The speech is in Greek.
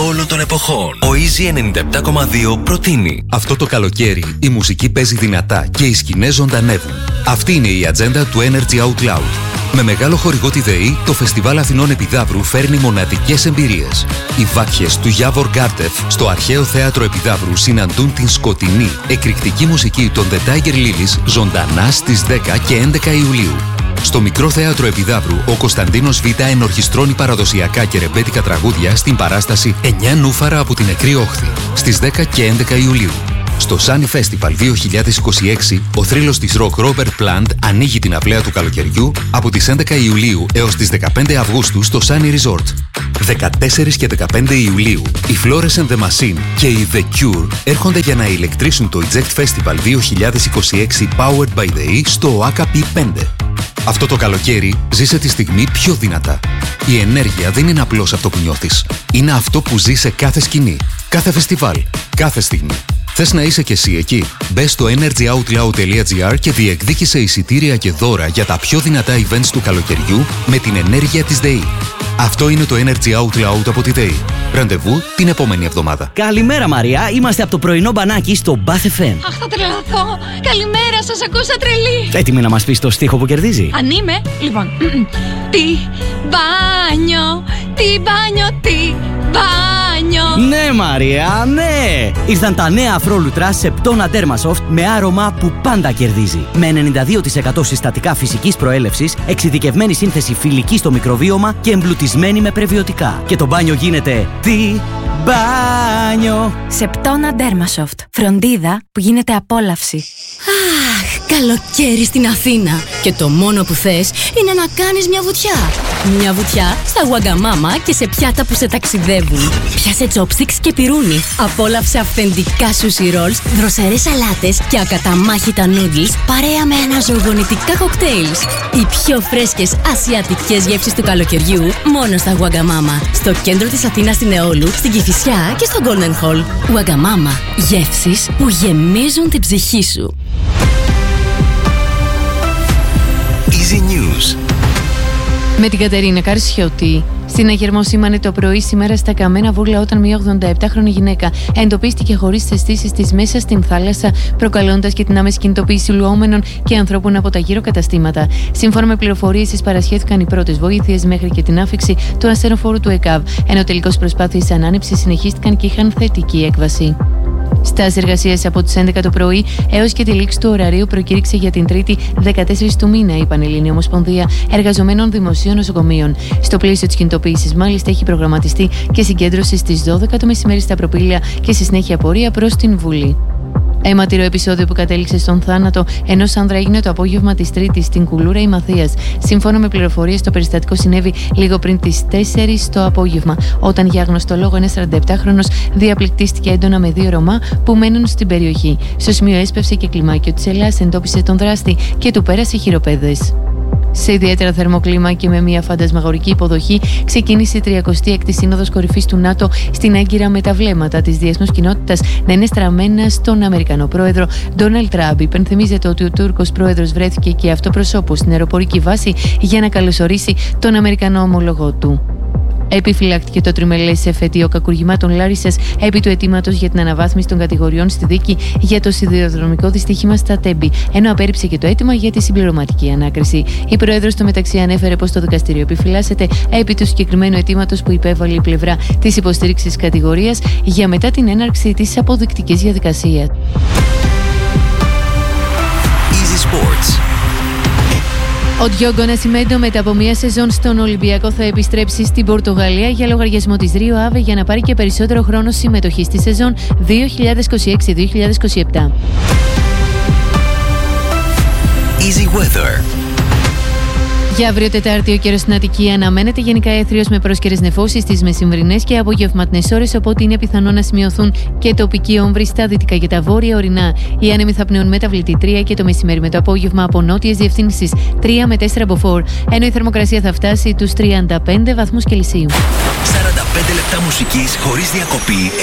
όλων των εποχών. Ο Easy 97,2 προτείνει. Αυτό το καλοκαίρι η μουσική παίζει δυνατά και οι σκηνές ζωντανεύουν. Αυτή είναι η ατζέντα του Energy Out Loud. Με μεγάλο χορηγό τη ΔΕΗ, το Φεστιβάλ Αθηνών Επιδαύρου φέρνει μοναδικές εμπειρίες. Οι βάκχες του Γιάβορ Γκάρτεφ στο Αρχαίο Θέατρο Επιδαύρου συναντούν την σκοτεινή, εκρηκτική μουσική των The Tiger Lilies ζωντανά στις 10 και 11 Ιουλίου. Στο Μικρό Θέατρο Επιδαύρου, ο Κωνσταντίνος Β ενορχιστρώνει παραδοσιακά και ρεμπέτικα τραγούδια στην παράσταση 9 νούφαρα από την νεκρή όχθη, στις 10 και 11 Ιουλίου. Στο Sunny Festival 2026, ο θρύλος της rock Robert Plant ανοίγει την αυλαία του καλοκαιριού από τις 11 Ιουλίου έως τις 15 Αυγούστου στο Sunny Resort. 14 και 15 Ιουλίου, οι Flores and the Machine και οι The Cure έρχονται για να ηλεκτρήσουν το Eject Festival 2026 Powered by the E στο AKP 5. Αυτό το καλοκαίρι ζήσε τη στιγμή πιο δυνατά. Η ενέργεια δεν είναι απλώς αυτό που νιώθεις. Είναι αυτό που ζει σε κάθε σκηνή, κάθε φεστιβάλ, κάθε στιγμή. Θες να είσαι κι εσύ εκεί? Μπες στο energyoutloud.gr και διεκδίκησε εισιτήρια και δώρα για τα πιο δυνατά events του καλοκαιριού με την ενέργεια της ΔΕΗ. Αυτό είναι το Energy Out Loud από τη ΔΕΗ. Ραντεβού την επόμενη εβδομάδα. Καλημέρα Μαρία, είμαστε από το πρωινό μπανάκι στο Bath FM. Αχ, θα τρελαθώ. Καλημέρα, σας ακούσα τρελή. Έτοιμη να μας πεις το στίχο που κερδίζει? Αν είμαι, λοιπόν. Τι μπάνιο, τι μπάνιο, τι μπάνιο. Ναι Μαρία, ναι! Ήρθαν τα νέα αφρόλουτρα Septona Dermasoft με άρωμα που πάντα κερδίζει. Με 92% συστατικά φυσικής προέλευσης, εξειδικευμένη σύνθεση φιλική στο μικροβίωμα και εμπλουτισμένη με πρεβιωτικά. Και το μπάνιο γίνεται τι μπάνιο. Septona Dermasoft. Φροντίδα που γίνεται απόλαυση. Αχ, καλοκαίρι στην Αθήνα. Και το μόνο που θες είναι να κάνεις μια βουτιά. Μια βουτιά στα Wagamama και σε πιάτα που σε ταξιδεύουν. Πιάσε chopsticks και πυρούνι. Απόλαυσε αυθεντικά sushi rolls, δροσερές σαλάτες και ακαταμάχητα noodles παρέα με αναζωογονητικά κοκτέιλς. Οι πιο φρέσκες ασιατικές γεύσεις του καλοκαιριού μόνο στα Wagamama. Στο κέντρο της Αθήνας στην Εόλου, στην Κηφισιά και στο Golden Hall. Wagamama. Γεύσεις που γεμίζουν την ψυχή σου. Easy News. Με την Κατερίνα Καρσιώτη. Στην Αγερμό σήμανε το πρωί σήμερα στα Καμένα Βούρλα όταν μια 87χρονη γυναίκα εντοπίστηκε χωρίς αισθήσεις της μέσα στην θάλασσα, προκαλώντας και την άμεση κινητοποίηση λουόμενων και ανθρώπων από τα γύρω καταστήματα. Σύμφωνα με πληροφορίες, παρασχέθηκαν οι πρώτες βοήθειες μέχρι και την άφιξη του ασθενοφόρου του ΕΚΑΒ, ενώ τελικώς προσπάθειες ανάνυψης συνεχίστηκαν και είχαν θετική έκβαση. Στάση εργασίας από τις 11 το πρωί έως και τη λήξη του ωραρίου προκήρυξε για την Τρίτη 14 του μήνα η Πανελλήνια Ομοσπονδία Εργαζομένων Δημοσίων Νοσοκομείων. Στο πλαίσιο της κινητοποίησης, μάλιστα, έχει προγραμματιστεί και συγκέντρωση στις 12 το μεσημέρι στα Προπήλαια και στη συνέχεια πορεία προς την Βουλή. Αιματηρό επεισόδιο που κατέληξε στον θάνατο ενός άνδρα έγινε το απόγευμα της Τρίτης στην Κουλούρα Ημαθίας. Σύμφωνα με πληροφορίες, το περιστατικό συνέβη λίγο πριν τις 4 το απόγευμα, όταν για γνωστό λόγο ένας 47χρονος διαπληκτίστηκε έντονα με δύο Ρωμά που μένουν στην περιοχή. Στο σημείο έσπευσε και κλιμάκιο της Ελλάς εντόπισε τον δράστη και του πέρασε χειροπέδες. Σε ιδιαίτερα θερμό κλίμα και με μια φαντασμαγορική υποδοχή, ξεκίνησε η 36η Σύνοδος Κορυφής του ΝΑΤΟ στην Άγκυρα, με τα βλέμματα της διεθνούς κοινότητας να είναι στραμμένα στον Αμερικανό πρόεδρο Ντόναλντ Τραμπ. Υπενθυμίζεται ότι ο Τούρκος πρόεδρος βρέθηκε και αυτοπροσώπους στην αεροπορική βάση για να καλωσορίσει τον Αμερικανό ομολογό του. Επιφυλάχτηκε το τριμελές εφετείο κακουργημάτων Λάρισσας επί του αιτήματος για την αναβάθμιση των κατηγοριών στη δίκη για το σιδηροδρομικό δυστύχημα στα Τέμπη, ενώ απέρριψε και το αίτημα για τη συμπληρωματική ανάκριση. Η Πρόεδρος στο μεταξύ ανέφερε πως το δικαστήριο επιφυλάσσεται επί του συγκεκριμένου αιτήματος που υπέβαλε η πλευρά της υποστήριξης κατηγορίας για μετά την έναρξη της αποδεικτικής διαδικασίας. Easy Sports. Ο Ντιόγκο Νασιμέντο μετά από μια σεζόν στον Ολυμπιακό θα επιστρέψει στην Πορτογαλία για λογαριασμό της Ρίο Άβε για να πάρει και περισσότερο χρόνο συμμετοχής στη σεζόν 2026-2027. Easy Weather. Για αύριο Τετάρτη, ο καιρός στην Αττική αναμένεται γενικά έθριος με πρόσκαιρες νεφώσεις στις μεσημβρινές και απογευματινές ώρες, οπότε είναι πιθανό να σημειωθούν και τοπικοί όμβροι στα δυτικά και τα βόρεια ορεινά. Οι άνεμοι θα πνέουν μεταβλητή 3 και το μεσημέρι με το απόγευμα από νότιες διευθύνσεις 3 με 4 μποφόρ, ενώ η θερμοκρασία θα φτάσει τους 35 βαθμούς Κελσίου. 45 λεπτά μουσικής χωρίς διακοπή.